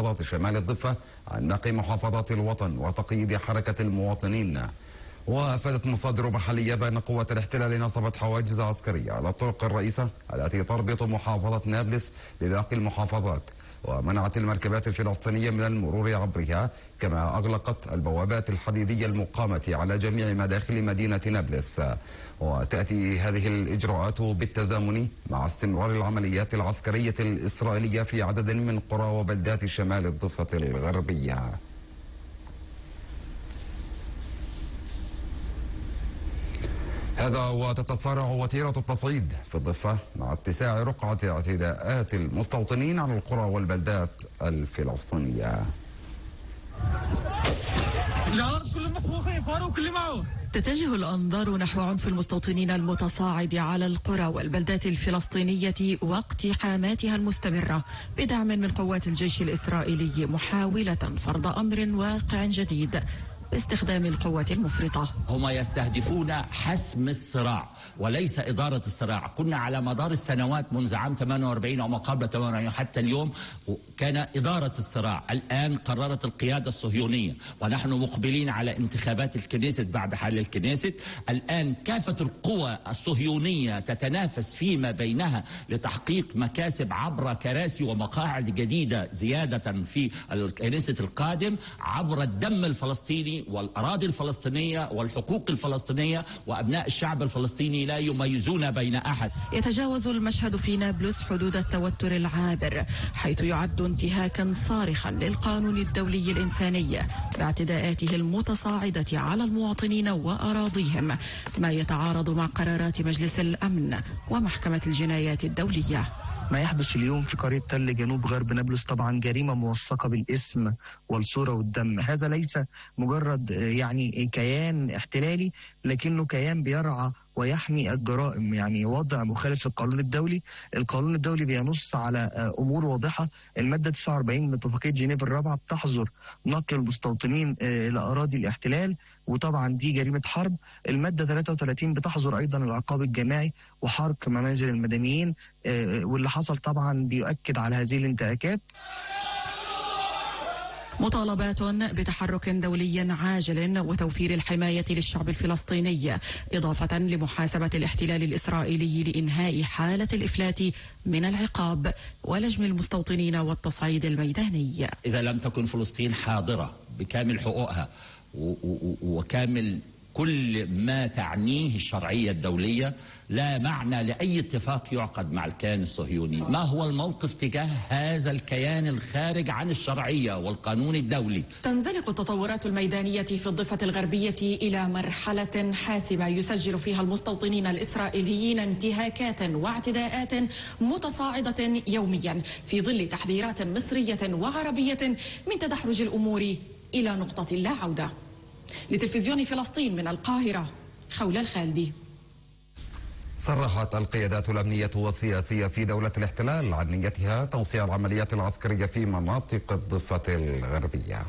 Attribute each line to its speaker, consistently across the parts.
Speaker 1: محافظات شمال الضفة عن باقي محافظات الوطن وتقييد حركة المواطنين. وأفادت مصادر محلية بأن قوات الاحتلال نصبت حواجز عسكرية على الطرق الرئيسة التي تربط محافظة نابلس بباقي المحافظات، ومنعت المركبات الفلسطينية من المرور عبرها، كما أغلقت البوابات الحديدية المقامة على جميع مداخل مدينة نابلس. وتأتي هذه الإجراءات بالتزامن مع استمرار العمليات العسكرية الإسرائيلية في عدد من قرى وبلدات شمال الضفة الغربية. هذا وتتصارع وتيرة التصعيد في الضفة مع اتساع رقعة اعتداءات المستوطنين على القرى والبلدات الفلسطينية.
Speaker 2: تتجه الأنظار نحو عنف المستوطنين المتصاعد على القرى والبلدات الفلسطينية واقتحاماتها المستمرة بدعم من قوات الجيش الإسرائيلي، محاولة فرض أمر واقع جديد باستخدام القوات المفرطة.
Speaker 3: هم يستهدفون حسم الصراع وليس إدارة الصراع. كنا على مدار السنوات منذ عام 48 وما قبل 48 حتى اليوم كان إدارة الصراع. الآن قررت القيادة الصهيونية ونحن مقبلين على انتخابات الكنيست بعد حل الكنيست. الآن كافة القوى الصهيونية تتنافس فيما بينها لتحقيق مكاسب عبر كراسي ومقاعد جديدة زيادة في الكنيست القادم، عبر الدم الفلسطيني والأراضي الفلسطينية والحقوق الفلسطينية، وأبناء الشعب الفلسطيني لا يميزون بين أحد.
Speaker 2: يتجاوز المشهد في نابلس حدود التوتر العابر، حيث يعد انتهاكا صارخا للقانون الدولي الإنساني باعتداءاته المتصاعدة على المواطنين وأراضيهم، ما يتعارض مع قرارات مجلس الأمن ومحكمة الجنايات الدولية.
Speaker 4: ما يحدث اليوم في قرية تل جنوب غرب نابلس طبعا جريمة موثقة بالاسم والصورة والدم. هذا ليس مجرد يعني كيان احتلالي، لكنه كيان بيرعى ويحمي الجرائم، يعني وضع مخالف للقانون الدولي. القانون الدولي بينص على أمور واضحة. المادة 49 من اتفاقية جنيف الرابعة بتحظر نقل المستوطنين إلى أراضي الاحتلال، وطبعا دي جريمة حرب. المادة 33 بتحظر أيضا العقاب الجماعي وحرق منازل المدنيين، واللي حصل طبعا بيؤكد على هذه الانتهاكات.
Speaker 2: مطالبات بتحرك دولي عاجل وتوفير الحماية للشعب الفلسطيني، إضافة لمحاسبة الاحتلال الإسرائيلي لإنهاء حالة الإفلات من العقاب ولجم المستوطنين والتصعيد الميداني.
Speaker 3: إذا لم تكن فلسطين حاضرة بكامل حقوقها وكامل كل ما تعنيه الشرعية الدولية، لا معنى لأي اتفاق يعقد مع الكيان الصهيوني. ما هو الموقف تجاه هذا الكيان الخارج عن الشرعية والقانون الدولي؟
Speaker 2: تنزلق التطورات الميدانية في الضفة الغربية إلى مرحلة حاسمة يسجل فيها المستوطنين الإسرائيليين انتهاكات واعتداءات متصاعدة يوميا، في ظل تحذيرات مصرية وعربية من تدحرج الأمور إلى نقطة لا عودة. لتلفزيون فلسطين من القاهرة، خولة الخالدي.
Speaker 1: صرحت القيادات الأمنية والسياسية في دولة الاحتلال عن نيتها توسيع العمليات العسكرية في مناطق الضفة الغربية.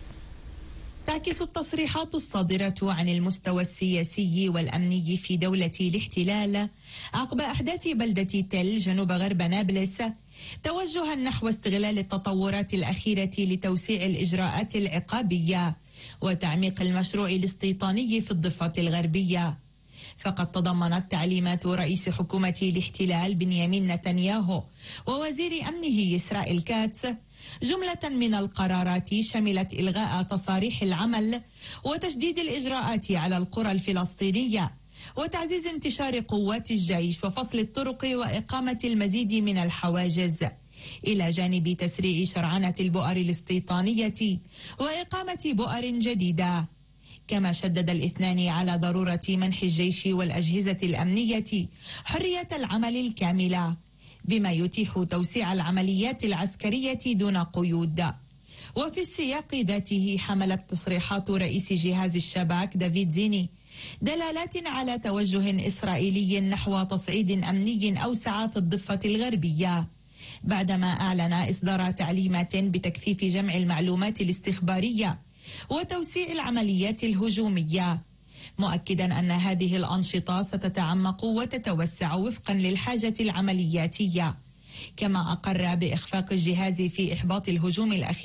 Speaker 5: تعكس التصريحات الصادرة عن المستوى السياسي والأمني في دولة الاحتلال عقب أحداث بلدة تل جنوب غرب نابلس توجها نحو استغلال التطورات الأخيرة لتوسيع الإجراءات العقابية وتعميق المشروع الاستيطاني في الضفة الغربية. فقد تضمنت تعليمات رئيس حكومة الاحتلال بنيامين نتنياهو ووزير أمنه إسرائيل كاتس جملة من القرارات شملت إلغاء تصاريح العمل وتشديد الإجراءات على القرى الفلسطينية وتعزيز انتشار قوات الجيش وفصل الطرق وإقامة المزيد من الحواجز، إلى جانب تسريع شرعنة البؤر الاستيطانية وإقامة بؤر جديدة. كما شدد الاثنان على ضرورة منح الجيش والأجهزة الأمنية حرية العمل الكاملة بما يتيح توسيع العمليات العسكرية دون قيود. وفي السياق ذاته حملت تصريحات رئيس جهاز الشباك دافيد زيني دلالات على توجه إسرائيلي نحو تصعيد أمني أوسع في الضفة الغربية، بعدما أعلن إصدار تعليمات بتكثيف جمع المعلومات الاستخبارية وتوسيع العمليات الهجومية، مؤكدا أن هذه الأنشطة ستتعمق وتتوسع وفقا للحاجة العملياتية. كما أقر بإخفاق الجهاز في إحباط الهجوم الأخير